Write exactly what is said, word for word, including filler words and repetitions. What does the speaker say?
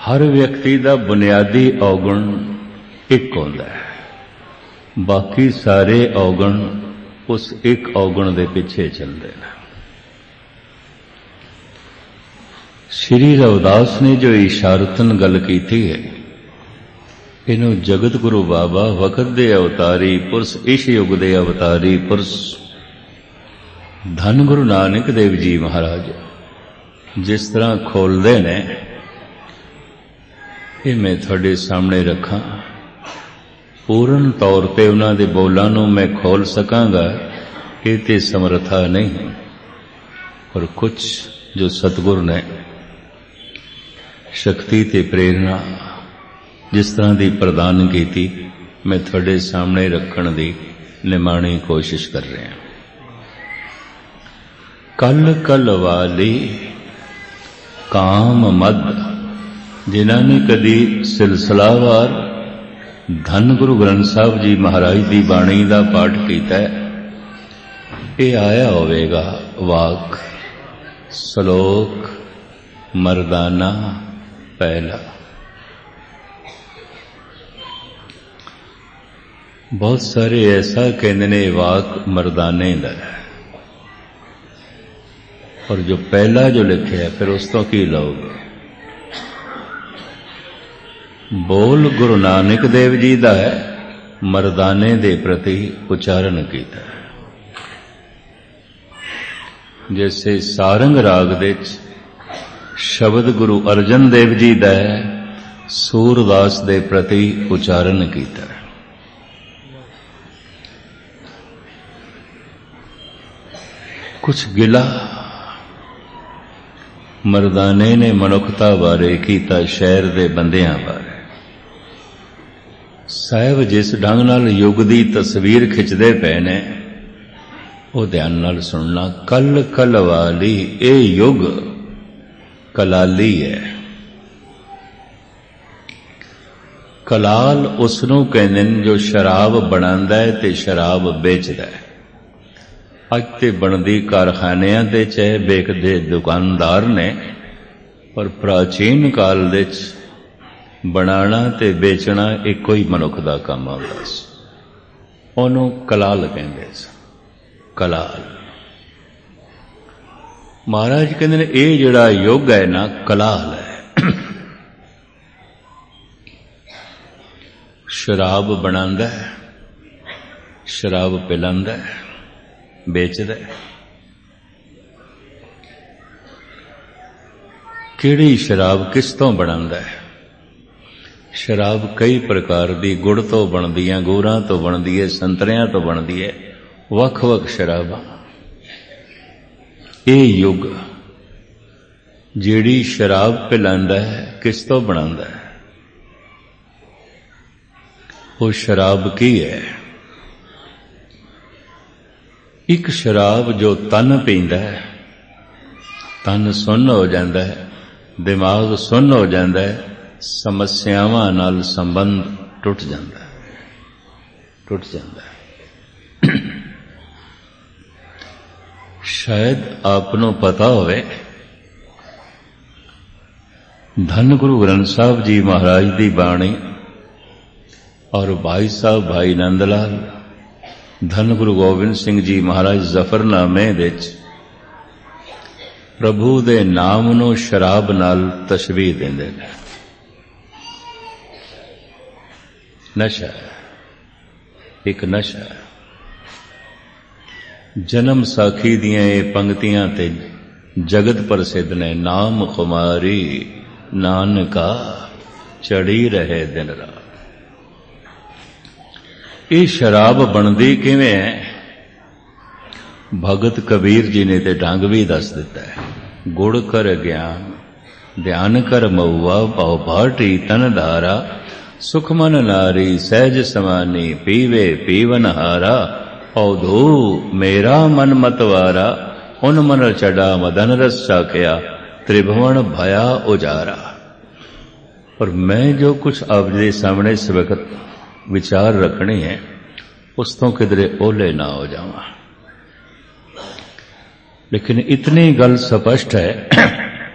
हर व्यक्ति का बुनियादी अवगुण एक होंदा है, बाकी सारे अवगुण उस एक अवगुण के पिछे चलते हैं। श्री रविदास ने जो इशारतन गल की है, इनू जगत गुरु बाबा वक्त दे अवतारी पुरुष, इस युग दे अवतारी पुरुष धन गुरु नानक देव जी महाराज जिस तरह खोलते ने, ये मैं थोड़े सामने रखा। पूर्ण तौर पर उन्होंने बोलों नूं मैं खोल सकांगा, ये ते समर्था नहीं, और कुछ जो सतगुर ने शक्ति ते प्रेरणा जिस तरह की प्रदान की थी, मैं थोड़े सामने रखने की निमाणी कोशिश कर रहा हूं। कल कल वाली काम मद, जिन्होंने कदी सिलसिलावार धन गुरु ग्रंथ साहब जी महाराज की बाणी का पाठ किया है, ये आया होवेगा वाक श्लोक मर्दाना पहला। बहुत सारे ऐसा कहते ने वाक मर्दाने का, और जो पहला जो लिखे है फिर उस तो की लोगे। बोल गुरु नानक देव जी का है, मर्दाने दे प्रति उच्चारण किया। जैसे सारंग राग दे शब्द गुरु अर्जन देव जी का है, सूरदास दे प्रति उच्चारण किया। कुछ गिला मर्दाने ने मनुखता बारे कीता, शहर दे बंदियां बारे। साहब जिस ढंग नाल युग दी तस्वीर खिंचदे पे ने, वो ध्यान नाल सुनना। कल कल वाली ए युग कलाली है। कलाल उसनू कहंदे ने जो शराब बनांदा है ते शराब बेचदा है। अज ते बनदी कारखानियां दे चाहे बेचदे दुकानदार ने, पर प्राचीन काल दे बनाना ते बेचना एक ही मनुख दा काम आउंदा सी। ओनू कलाल कहंदे सी, कलाल। महाराज कहंदे ने ये जिहड़ा युग है ना, कलाल है। शराब बनांदा है, शराब पिलांदा है, बेचदा है। किहड़ी शराब किस तो बनांदा है? शराब कई प्रकार दी, गुड़ तो बनदी है, अंगूरां तो बनदी है, संतरियां तो बनदी है, वख वख शराबां। ये युग जिहड़ी शराब पिलांदा है किस तो बनांदा है? वो शराब की है? एक शराब जो तन पींदा है, तन सुन्न हो जाता है, दिमाग सुन्न हो जाता है, समस्यावां नाल संबंध टुट जाता है, टुट जाता है। शायद आपनों पता होवे, धन गुरु ग्रंथ साहब जी महाराज की बाणी और भाई साहब भाई नंदलाल, धन गुरु गोबिंद सिंह जी महाराज जफरनामे दे प्रभु दे नाम नूं शराब नाल तशबीह देंदे ने। नशा, एक नशा। जन्म साखी दियां ये पंक्तियां ते जगत प्रसिद्ध ने। नाम खुमारी नानका चढ़ी रहे दिन रात। ये शराब बनदी किवें है? भगत कबीर जी ने ते ढंग भी दस दिता है। गुड़ कर ज्ञान ध्यान कर मऊआ, पाओ भाटी तन धारा, सुख मन नारी सहज समानी, पीवे पीवन हारा, औधो मेरा मन मतवारा, उन मन चढ़ा मदन रस चाखया, त्रिभुवन भया उजारा। और मैं जो कुछ आपके सामने इस वक्त विचार रखने हैं, उस तो किधरे ओले ना हो जावा। लेकिन इतनी गल स्पष्ट है